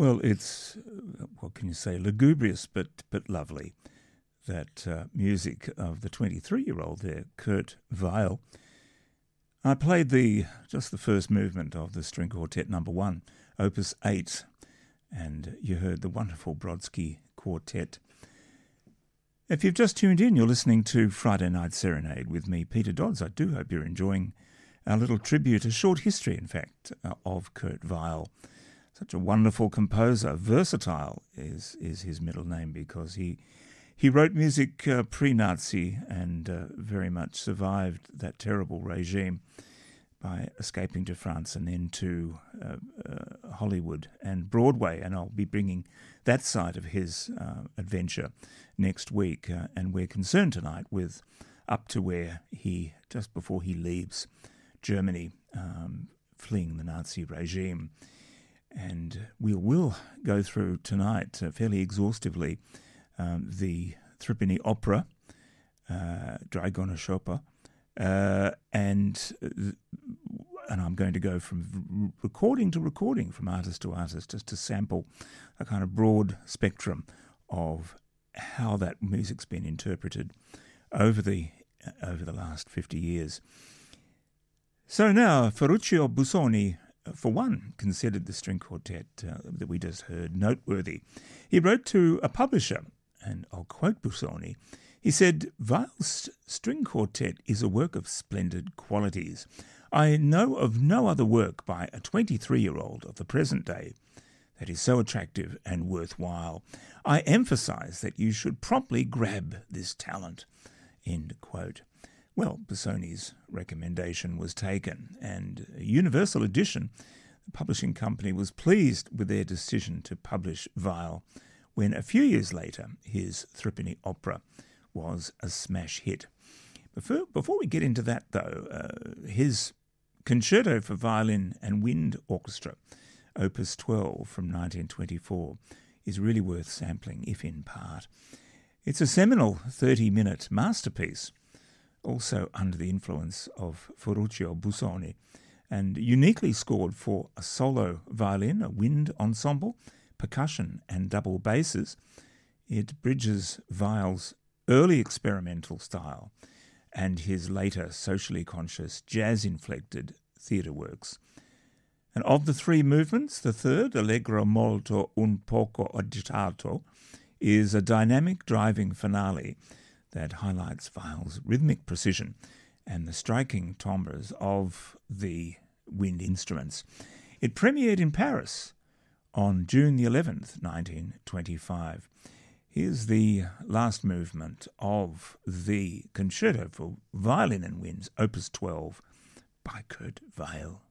Well, it's, what can you say, lugubrious but lovely. That music of the 23-year-old there, Kurt Weill. I played just the first movement of the String Quartet No. 1, Opus 8, and you heard the wonderful Brodsky Quartet. If you've just tuned in, you're listening to Friday Night Serenade with me, Peter Dodds. I do hope you're enjoying our little tribute, a short history, in fact, of Kurt Weill. Such a wonderful composer. Versatile is his middle name because he wrote music pre-Nazi and very much survived that terrible regime by escaping to France and then to Hollywood and Broadway. And I'll be bringing that side of his adventure next week. And we're concerned tonight with up to where just before he leaves Germany, fleeing the Nazi regime. And we will go through tonight fairly exhaustively the Tripini Opera, Dragoner Oper, and I'm going to go from recording to recording, from artist to artist, just to sample a kind of broad spectrum of how that music's been interpreted over the last 50 years. So now, Ferruccio Busoni, for one, considered the string quartet that we just heard noteworthy. He wrote to a publisher, and I'll quote Busoni. He said, "Weill's string quartet is a work of splendid qualities. I know of no other work by a 23-year-old of the present day that is so attractive and worthwhile. I emphasize that you should promptly grab this talent." End quote. Well, Busoni's recommendation was taken, and Universal Edition, the publishing company, was pleased with their decision to publish Weill when a few years later his Tripini Opera was a smash hit. Before we get into that, though, his Concerto for Violin and Wind Orchestra, Opus 12 from 1924, is really worth sampling, if in part. It's a seminal 30-minute masterpiece, also under the influence of Ferruccio Busoni, and uniquely scored for a solo violin, a wind ensemble, percussion and double basses. It bridges Weill's early experimental style and his later socially conscious, jazz-inflected theatre works. And of the three movements, the third, Allegro molto un poco agitato, is a dynamic driving finale that highlights Weill's rhythmic precision and the striking timbres of the wind instruments. It premiered in Paris on June the 11th, 1925. Here's the last movement of the Concerto for Violin and Winds, Opus 12, by Kurt Weill.